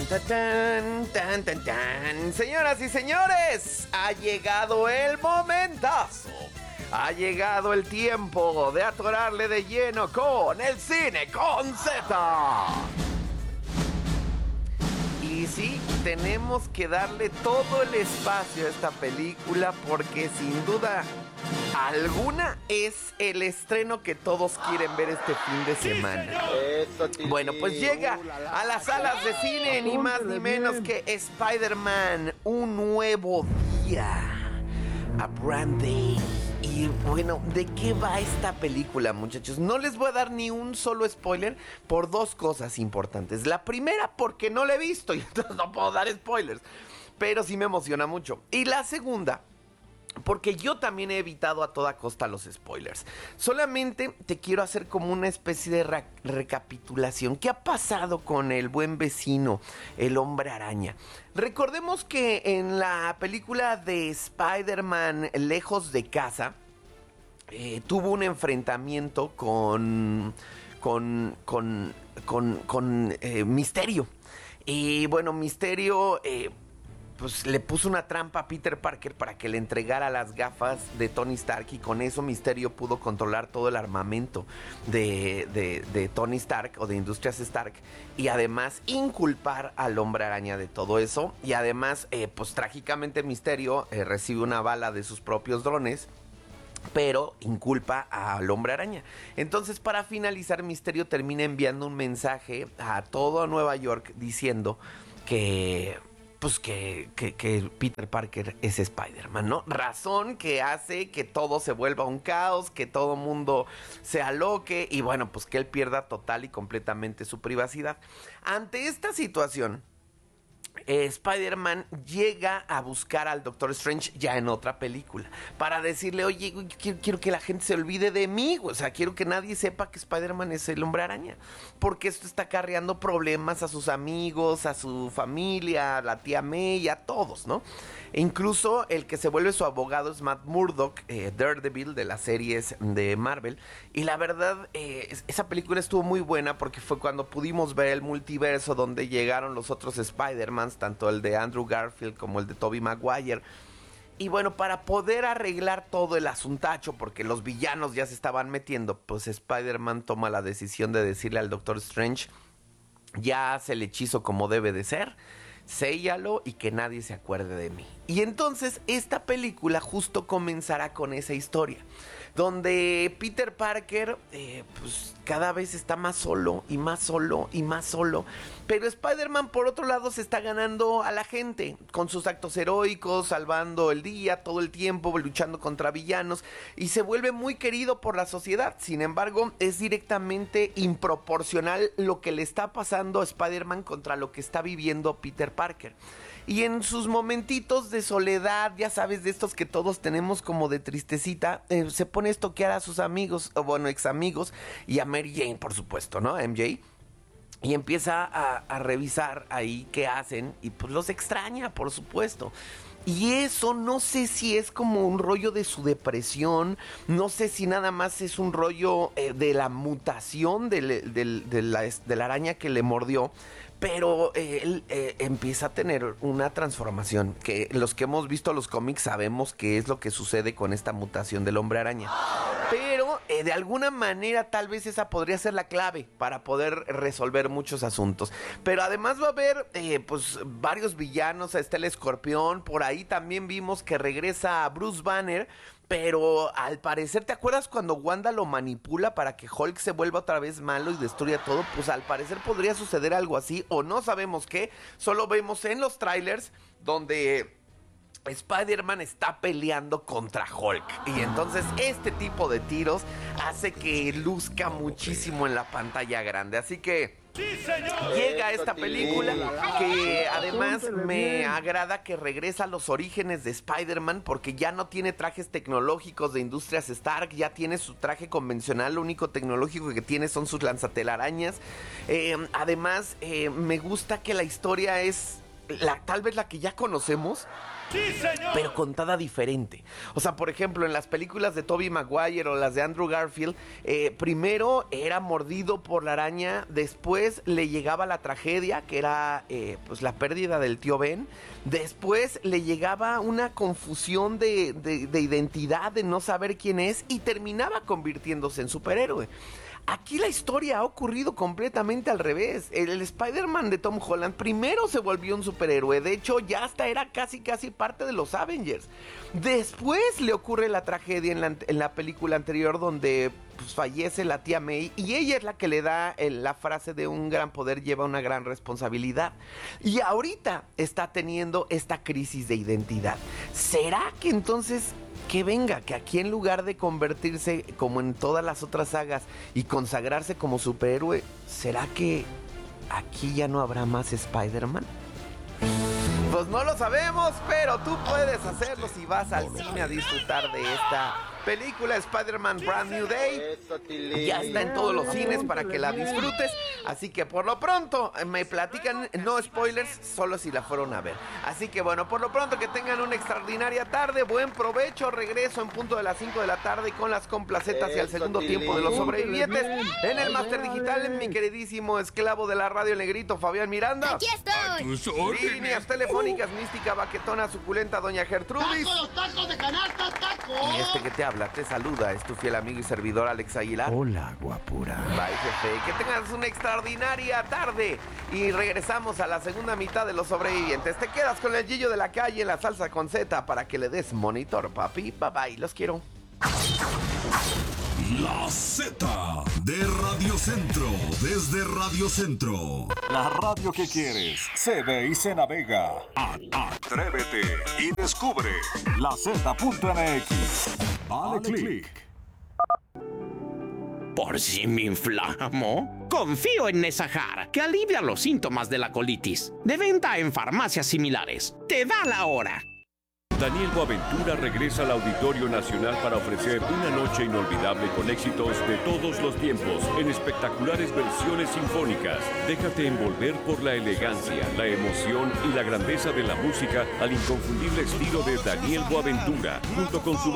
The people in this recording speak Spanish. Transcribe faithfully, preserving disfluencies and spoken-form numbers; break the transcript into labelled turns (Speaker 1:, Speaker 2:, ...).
Speaker 1: tan, tan, tan, tan, tan. Señoras y señores, ha llegado el momentazo. Ha llegado el tiempo de atorarle de lleno con el cine con Z. Y sí, tenemos que darle todo el espacio a esta película porque sin duda alguna es el estreno que todos quieren ver este fin de semana. Bueno, pues llega a las salas de cine ni más ni menos que Spider-Man, un nuevo día, a brand day. Y bueno, ¿de qué va esta película, muchachos? No les voy a dar ni un solo spoiler por dos cosas importantes. La primera, porque no la he visto y entonces no puedo dar spoilers, pero sí me emociona mucho. Y la segunda, porque yo también he evitado a toda costa los spoilers. Solamente te quiero hacer como una especie de re- recapitulación. ¿Qué ha pasado con el buen vecino, el Hombre Araña? Recordemos que en la película de Spider-Man Lejos de Casa, eh, tuvo un enfrentamiento con, con, con, con, con eh, Misterio. Y bueno, Misterio... Eh, pues le puso una trampa a Peter Parker para que le entregara las gafas de Tony Stark y con eso Misterio pudo controlar todo el armamento de, de, de Tony Stark o de Industrias Stark y además inculpar al Hombre Araña de todo eso y además eh, pues trágicamente Misterio eh, recibe una bala de sus propios drones, pero inculpa al Hombre Araña. Entonces, para finalizar, Misterio termina enviando un mensaje a todo Nueva York diciendo que... pues que, que, que Peter Parker es Spider-Man, ¿no? Razón que hace que todo se vuelva un caos, que todo mundo se aloque y bueno, pues que él pierda total y completamente su privacidad. Ante esta situación, eh, Spider-Man llega a buscar al Doctor Strange ya en otra película para decirle, oye, quiero, quiero que la gente se olvide de mí, o sea, quiero que nadie sepa que Spider-Man es el Hombre Araña, porque esto está acarreando problemas a sus amigos, a su familia, a la tía May, a todos, ¿no? E incluso el que se vuelve su abogado es Matt Murdock, eh, Daredevil de las series de Marvel, y la verdad, eh, esa película estuvo muy buena porque fue cuando pudimos ver el multiverso donde llegaron los otros Spider-Mans, tanto el de Andrew Garfield como el de Tobey Maguire. Y bueno, para poder arreglar todo el asuntacho, porque los villanos ya se estaban metiendo, pues Spider-Man toma la decisión de decirle al Doctor Strange, ya haz el hechizo como debe de ser, séllalo y que nadie se acuerde de mí. Y entonces esta película justo comenzará con esa historia, donde Peter Parker eh, pues cada vez está más solo y más solo y más solo, pero Spider-Man por otro lado se está ganando a la gente con sus actos heroicos, salvando el día todo el tiempo, luchando contra villanos y se vuelve muy querido por la sociedad. Sin embargo, es directamente improporcional lo que le está pasando a Spider-Man contra lo que está viviendo Peter Parker. Y en sus momentitos de soledad, ya sabes, de estos que todos tenemos como de tristecita, eh, se pone a estoquear a sus amigos, o bueno, ex amigos, y a Mary Jane, por supuesto, ¿no? A M J. Y empieza a, a revisar ahí qué hacen, y pues los extraña, por supuesto. Y eso no sé si es como un rollo de su depresión, no sé si nada más es un rollo eh, de la mutación de, le, de, de, la, de la araña que le mordió, pero eh, él eh, empieza a tener una transformación, que los que hemos visto los cómics sabemos qué es lo que sucede con esta mutación del Hombre Araña. Pero eh, de alguna manera tal vez esa podría ser la clave para poder resolver muchos asuntos. Pero además va a haber eh, pues varios villanos, está el Escorpión, por ahí también vimos que regresa Bruce Banner, pero al parecer, ¿te acuerdas cuando Wanda lo manipula para que Hulk se vuelva otra vez malo y destruya todo? Pues al parecer podría suceder algo así, o no sabemos qué, solo vemos en los trailers donde Spider-Man está peleando contra Hulk. Y entonces este tipo de tiros hace que luzca muchísimo en la pantalla grande. Así que llega esta película que además me agrada que regresa a los orígenes de Spider-Man, porque ya no tiene trajes tecnológicos de Industrias Stark, ya tiene su traje convencional, lo único tecnológico que tiene son sus lanzatelarañas. Eh, además, eh, me gusta que la historia es la, tal vez la que ya conocemos,
Speaker 2: ¡sí, señor!
Speaker 1: pero contada diferente. O sea, por ejemplo, en las películas de Tobey Maguire o las de Andrew Garfield, eh, primero era mordido por la araña, después le llegaba la tragedia, que era eh, pues la pérdida del tío Ben, después le llegaba una confusión de, de, de identidad, de no saber quién es, y terminaba convirtiéndose en superhéroe. Aquí la historia ha ocurrido completamente al revés. El, el Spider-Man de Tom Holland primero se volvió un superhéroe. De hecho, ya hasta era casi casi parte de los Avengers. Después le ocurre la tragedia en la, en la película anterior donde pues, fallece la tía May. Y ella es la que le da el, la frase de un gran poder lleva una gran responsabilidad. Y ahorita está teniendo esta crisis de identidad. ¿Será que entonces... que venga, que aquí en lugar de convertirse como en todas las otras sagas y consagrarse como superhéroe, ¿será que aquí ya no habrá más Spider-Man? Pues no lo sabemos, pero tú puedes hacerlo si vas al cine a disfrutar de esta película Spider-Man Brand New Day. Ya está en todos los cines para que la disfrutes. Así que por lo pronto me platican, no spoilers, solo si la fueron a ver. Así que bueno, por lo pronto que tengan una extraordinaria tarde, buen provecho. Regreso en punto de las cinco de la tarde con las complacetas y al segundo tiempo de los sobrevivientes. En el máster digital, mi queridísimo esclavo de la radio, el negrito Fabián Miranda.
Speaker 3: ¡Aquí estoy!
Speaker 1: Líneas telefónicas, mística, baquetona, suculenta, doña Gertrudis.
Speaker 4: ¡Tacos, tacos de canasta, tacos!
Speaker 1: Y este que te habla, te saluda, es tu fiel amigo y servidor Alex Aguilar.
Speaker 5: Hola, guapura.
Speaker 1: Bye, jefe. Que tengas una extraordinaria tarde. Y regresamos a la segunda mitad de los sobrevivientes. Te quedas con el Gillo de la calle en la salsa con Z para que le des monitor, papi. Bye bye, los quiero.
Speaker 6: La Z de Radio Centro, desde Radio Centro.
Speaker 2: La radio que quieres se ve y se navega.
Speaker 6: A- Atrévete y descubre.
Speaker 2: La Z punto M X. Dale click.
Speaker 7: ¿Por si me inflamo? Confío en Nesahar, que alivia los síntomas de la colitis. De venta en farmacias similares. Te da la hora.
Speaker 8: Daniel Boaventura regresa al Auditorio Nacional para ofrecer una noche inolvidable con éxitos de todos los tiempos en espectaculares versiones sinfónicas. Déjate envolver por la elegancia, la emoción y la grandeza de la música al inconfundible estilo de Daniel Boaventura, junto con su